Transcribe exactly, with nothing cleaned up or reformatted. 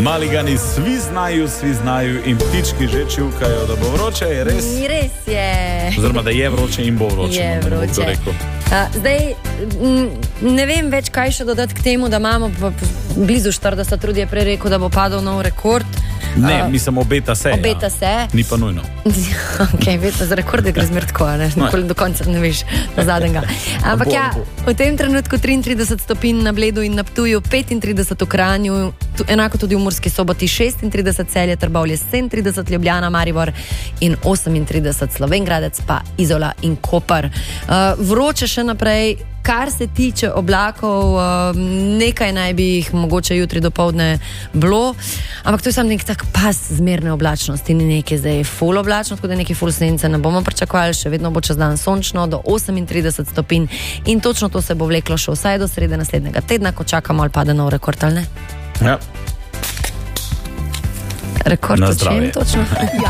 Maligani svi znaju, svi znaju in ptički že čivkajo, da bo vroče, je res? Res je. Oziroma, da je vroče in bo vroče. Je no, vroče. A, zdaj, m, ne vem več, kaj še dodati k temu, da imamo p- p- blizu štirideset, Rudi je prej rekel, da bo padel nov rekord. Ne, A, mislim, obeta se. Obeta ja. se. Ni pa nujno. Ok, vedno za rekorde gre zmer tako, ne? Nikoli do konca ne veš na zadnjega. Ampak Bo, ja, bo. v tem trenutku triintrideset stopinj na Bledu in na Ptuju, petintrideset v Kranju, tu, enako tudi v Murski Soboti, šestintrideset Celje, Trbovlje, sedemintrideset Ljubljana, Maribor in osemintrideset Slovenj Gradec, pa Izola in Koper. Uh, vroče še naprej. Kar se tiče oblakov, nekaj naj bi jih mogoče jutri dopoldne bilo, ampak to je samo nek tak pas zmerne oblačnosti, ni nekaj zdaj full oblačno, tako da nekaj full sence ne bomo pričakovali, še vedno bo čez dan sončno do osemintrideset stopinj in točno to se bo vleklo še vsaj do srede naslednjega tedna, ko čakamo ali pade nov rekord, ali ne? Ja. Rekord Na o čem zdravje. točno?